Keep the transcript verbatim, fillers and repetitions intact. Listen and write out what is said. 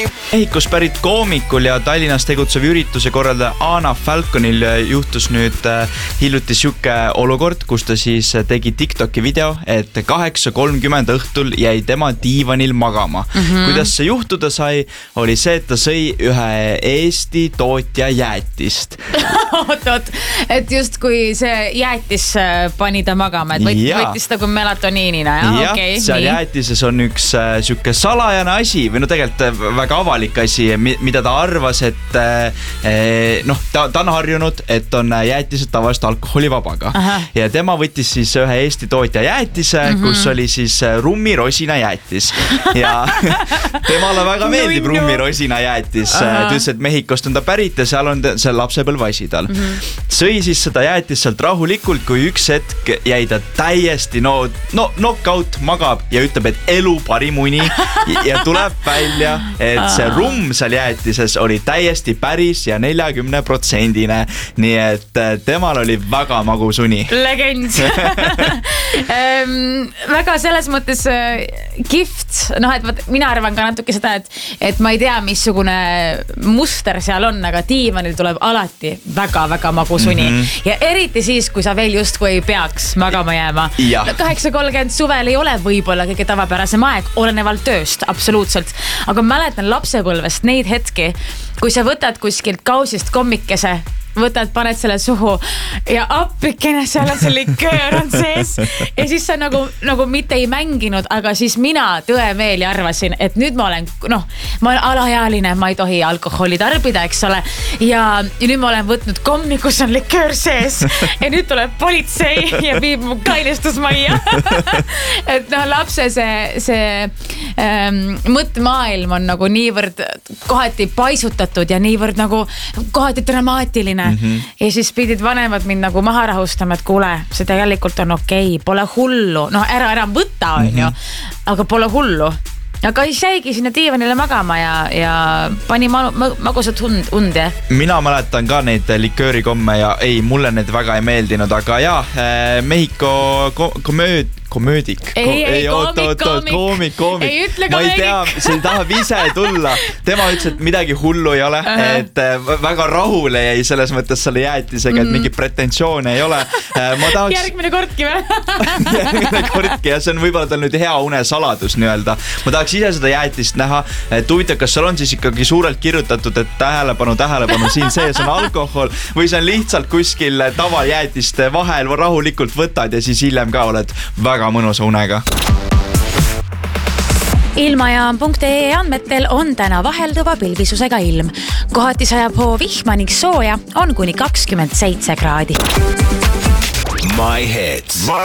Mehhikos pärit koomikul ja Tallinnas tegutsev ürituse korraldaja Anna Falconil juhtus nüüd hiljuti siuke olukord, kus ta siis tegi TikToki video, et kaheksa kolmkümmend õhtul jäi tema diivanil magama. Mm-hmm. Kuidas see juhtuda sai, oli see, et ta sõi ühe Eesti tootja jäätist. oot, oot, et just kui see jäätis pani ta magama, et võt, võttis ta kui melatoniinina. Ja, ja okay, seal nii. Jäätises on üks siuke salajane asi või no tegelikult väga avalik asi, mida ta arvas, et noh, ta, ta on harjunud, et on jäätised tavaliselt alkoholivabaga. Aha. Ja tema võttis siis ühe Eesti tootja jäätise, mm-hmm. kus oli siis rummirosina jäätis. Ja temale väga meeldib no, rummirosina jäätis. Ta ütles, et Mehhikost on ta pärit ja seal on see lapsepõlvasi tal. Mm-hmm. Sõi siis seda jäätis sealt rahulikult, kui üks hetk jäi ta täiesti no, no knockout, magab ja ütleb, et elu parim uni ja tuleb välja, et see rumm seal jäätises oli täiesti päris ja neljakümne protsendine. Nii et temal oli väga magus uni. Legend. ähm, väga selles mõttes äh, gift. Noh, et võt, mina arvan ka natuke seda, et, et ma ei tea, missugune muster seal on, aga diivanil tuleb alati väga-väga magus uni. Mm-hmm. Ja eriti siis, kui sa veel justkui ei peaks magama jääma. No, kaheksa kolmkümmend suvel ei ole võib-olla kõige tavapärasem aeg, olenevalt tööst, absoluutselt. Aga mäletan lapsepõlvest neid hetki, kui sa võtad kuskilt kausist kommikese, võtad, paned selle suhu ja appikene seal on see liköör on sees ja siis sa nagu, nagu mitte ei mänginud, aga siis mina tõemeeli arvasin, et nüüd ma olen, noh, ma olen alaealine, ma ei tohi alkoholi tarbida, eks ole, ja, ja nüüd ma olen võtnud kommi, kus on liköör sees ja nüüd tuleb politsei ja viib mu kailistusmajja. Et noh, lapse see, see ähm, mõttmaailm on nagu niivõrd kohati paisutatud ja niivõrd nagu kohati dramaatiline. Mm-hmm. Ja siis pidid vanemad mind nagu maha rahustama, et kuule, see tegelikult on okei, pole hullu, no ära ära võta on mm-hmm. ju, aga pole hullu. Aga siis jäigi sinna diivanile magama ja, ja pani ma, ma, magusat und, und ja. Mina mäletan ka neid liköörikomme ja ei, mulle need väga ei meeldinud, aga jaa, Mehhiko ko- komööd komöödik. Ei, ei, ei koomik, oot, oot, oot, koomik, koomik. Ei ütle ma komöödik. ei tea, see tahab ise tulla. Tema ütles, et midagi hullu ei ole, uh-huh. et väga rahule jäi selles mõttes selle jäätisega, et mm. mingi pretensioone ei ole. Ma tahaks... Järgmine kordki või? Järgmine kordki ja see on võib-olla tal nüüd hea une saladus nii-öelda. Ma tahaks ise seda jäätist näha, et huvitav, kas seal on siis ikkagi suurelt kirjutatud, et tähelepanu, tähelepanu, siin sees on alkohol või see on lihtsalt kuskil tavajäätiste vahel rahulikult võtad ja siis hiljem ka oled väga väga mõnusa unega. Ilmajaam punkt ee andmetel on täna vahelduva pilvisusega ilm. Kohati sajab hoo vihma ning sooja on kuni kakskümmend seitse kraadi. My hits.